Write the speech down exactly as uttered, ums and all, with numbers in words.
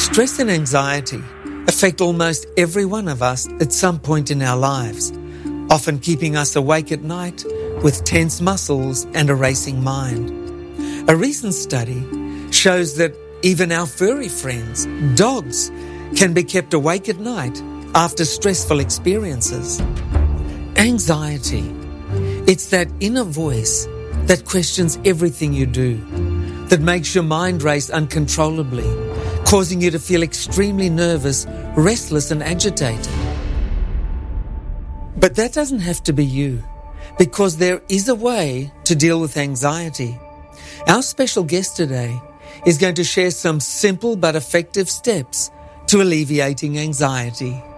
Stress and anxiety affect almost every one of us at some point in our lives, often keeping us awake at night with tense muscles and a racing mind. A recent study shows that even our furry friends, dogs, can be kept awake at night after stressful experiences. Anxiety. It's that inner voice that questions everything you do, that makes your mind race uncontrollably, causing you to feel extremely nervous, restless and agitated. But that doesn't have to be you, because there is a way to deal with anxiety. Our special guest today is going to share some simple but effective steps to alleviating anxiety.